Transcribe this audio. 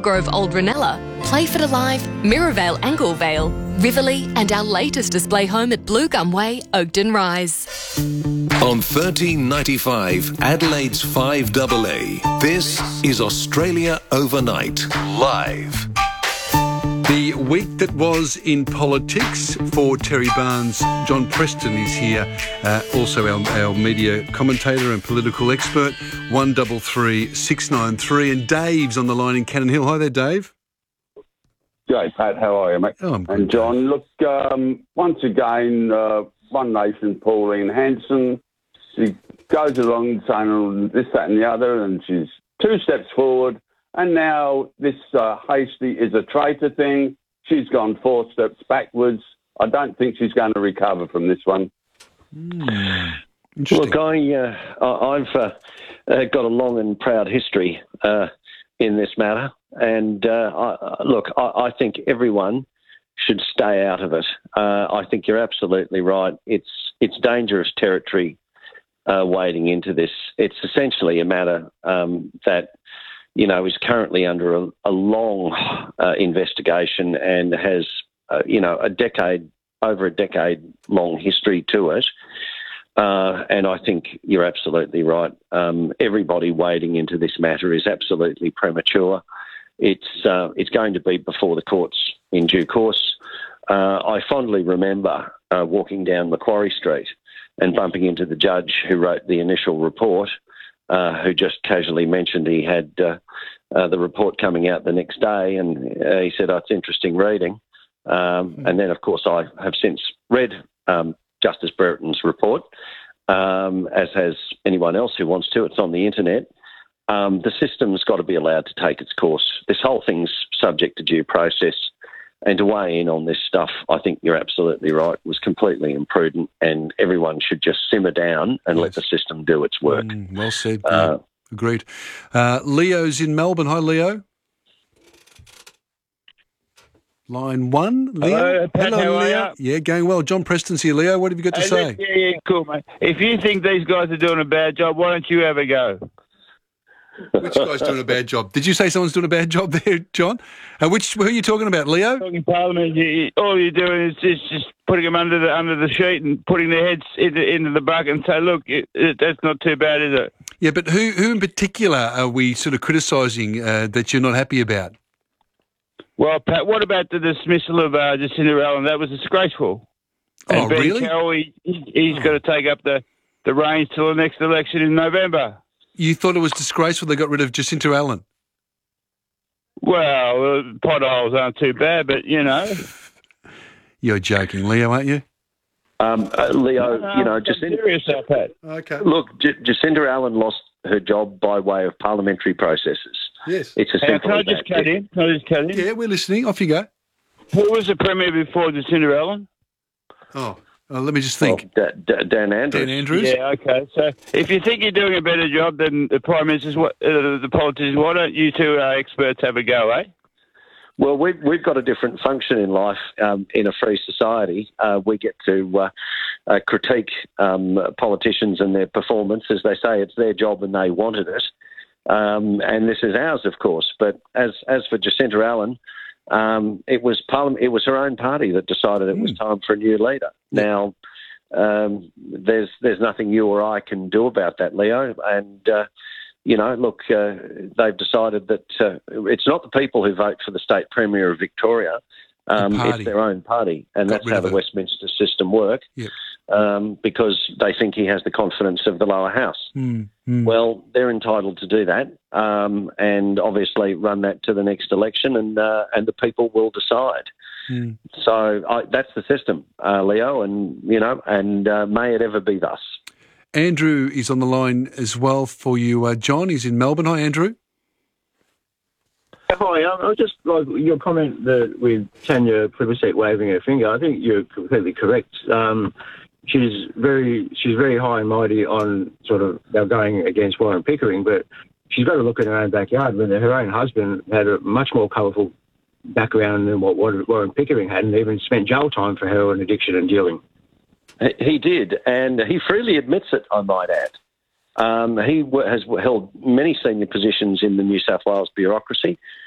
Grove Old Ranella, Playford Alive, Mirrorvale Anglevale, Riverlea, and our latest display home at Blue Gum Way, Oakden Rise. On 1395 Adelaide's 5AA, this is Australia Overnight, live. The week that was in politics for Terry Barnes. John Preston is here, also our media commentator and political expert, 133 693. And Dave's on the line in Cannon Hill. Hi there, Dave. G'day, Pat. How are you, mate? Oh, I'm good. And John, look, once again, One Nation, Pauline Hanson, she goes along saying this, that and the other, and she's 2 steps forward. And now this Hastie is a traitor thing. She's gone 4 steps backwards. I don't think she's going to recover from this one. Look, I've got a long and proud history in this matter. And I think everyone should stay out of it. I think you're absolutely right. It's dangerous territory wading into this. It's essentially a matter that is currently under a long investigation and has, over a decade long history to it. And I think you're absolutely right. Everybody wading into this matter is absolutely premature. It's going to be before the courts in due course. I fondly remember walking down Macquarie Street and bumping into the judge who wrote the initial report, who just casually mentioned he had the report coming out the next day, and he said, "Oh, it's interesting reading." And then, of course, I have since read Justice Brereton's report, as has anyone else who wants to. It's on the internet. The system's got to be allowed to take its course. This whole thing's subject to due process. And to weigh in on this stuff, I think you're absolutely right, was completely imprudent, and everyone should just simmer down and let the system do its work. Well said. Agreed. Leo's in Melbourne. Hi, Leo. Line 1, Leo. Hello, Pat, how are Leo. you? Yeah, going well. John Preston's here. Leo, what have you got to say? Yeah, cool, mate. If you think these guys are doing a bad job, why don't you have a go? Which guy's doing a bad job? Did you say someone's doing a bad job there, John? Who are you talking about, Leo? Talking Parliament, all you're doing is just putting them under the sheet and putting their heads into the bucket and say, look, that's not too bad, is it? Yeah, but who in particular are we sort of criticising that you're not happy about? Well, Pat, what about the dismissal of Jacinda Allen? That was disgraceful. And Ben really? Carroll, he's got to take up the reins till the next election in November. You thought it was disgraceful they got rid of Jacinda Allen? Well, potholes aren't too bad, but, You're joking, Leo, aren't you? Leo, I'm serious, Pat. Okay. Look, Jacinda Allen lost her job by way of parliamentary processes. Yes. It's as simple Can I as just that. cut in? Yeah, we're listening. Off you go. Who was the Premier before Jacinda Allen? Oh, let me just think. Well, Dan Andrews. Dan Andrews? Yeah, okay. So if you think you're doing a better job than the Prime Minister's, the politicians, why don't you two experts have a go, eh? Well, we've got a different function in life in a free society. We get to critique politicians and their performance. As they say, it's their job and they wanted it. And this is ours, of course. But as for Jacinda Allen, it was her own party that decided it was time for a new leader. Now, there's nothing you or I can do about that, Leo. And they've decided that it's not the people who vote for the state premier of Victoria. It's their own party, and that's how the Westminster system works. Yep. Because they think he has the confidence of the lower house. Well, they're entitled to do that, and obviously run that to the next election, and the people will decide. So that's the system, Leo, and may it ever be thus. Andrew is on the line as well for you, John. He's in Melbourne. Hi, Andrew. Hi, I just like your comment with Tanya Plibersek waving her finger. I think you're completely correct. She's very high and mighty on sort of going against Warren Pickering, but she's got to look in her own backyard when her own husband had a much more colourful background than what Warren Pickering had, and even spent jail time for heroin addiction and dealing. He did, and he freely admits it, I might add. He has held many senior positions in the New South Wales bureaucracy.